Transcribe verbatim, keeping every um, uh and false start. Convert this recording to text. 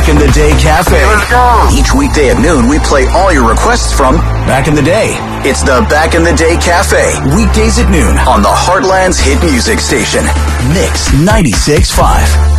Back in the Day Cafe. Let's go. Each weekday at noon, we play all your requests from Back in the Day. It's the Back in the Day Cafe. Weekdays at noon On the Heartland's hit music station. Mix ninety-six point five.